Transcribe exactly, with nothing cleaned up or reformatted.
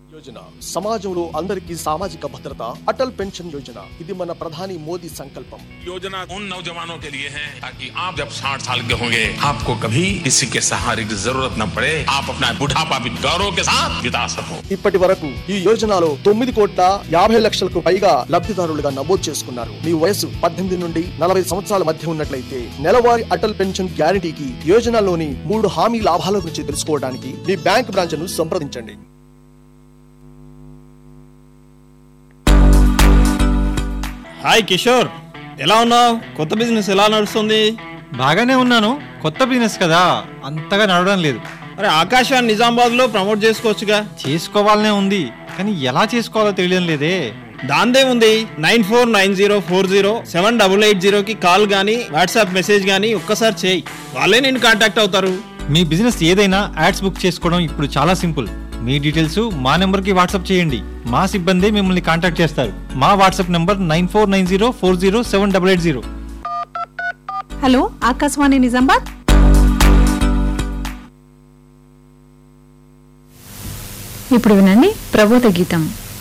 योजना సమాజంలో అందరికీ సామాజిక భద్రత అటల్ పెన్షన్ యోజన ఇది మన ప్రధాని మోదీ సంకల్పం योजना उन नौजवानों के लिए है ताकि आप जब साठ साल के होंगे आपको कभी किसी के सहारे की जरूरत न पड़े आप अपना बुढ़ापा भी गौरव के साथ बिता सको। ఇప్పటి వరకు ఈ యోజనలో తొమ్మిది కోట్ల యాభై లక్షలకు పైగా లబ్ధిదారులుగా నమోదు చేసుకున్నారు. మీ వయసు పద్దెనిమిది నుండి నలభై సంవత్సరాల మధ్య ఉన్నట్లయితే నెలవారీ అటల్ పెన్షన్ గ్యారెంటీకి యోజనలోని మూడు హామీ లాభాల గురించి తెలుసుకోవడానికి మీ బ్యాంక్ బ్రాంచ్ ను సంప్రదించండి. హాయ్ కిషోర్, ఎలా ఉన్నావు? కొత్త బిజినెస్ ఎలా నడుస్తుంది? బాగానే ఉన్నాను. కొత్త బిజినెస్ కదా, అంతగా నడవడం లేదు. అరే ఆకాశాన్ని నిజామాబాద్ లో ప్రమోట్ చేసుకోవచ్చుగా. చేసుకోవాలనే ఉంది, కానీ ఎలా చేసుకోవాలో తెలియడం లేదే. దాందే ఉంది, nine four nine zero four zero seven double eight zero కి కాల్ గానీ వాట్సాప్ మెసేజ్ గానీ ఒక్కసారి చేయి, వాళ్ళే నేను కాంటాక్ట్ అవుతారు. మీ బిజినెస్ ఏదైనా యాడ్స్ బుక్ చేసుకోవడం ఇప్పుడు చాలా సింపుల్. మీ డీటెయిల్స్ మా నెంబర్ కి వాట్సాప్ చేయండి, మా సిబ్బంది మిమ్మల్ని కాంటాక్ట్ చేస్తారు. మా WhatsApp number nine four nine zero four zero seven double eight zero. Hello, Akashvani Nizamabad. ఇప్పుడు వినండి ప్రబోధ గీతం.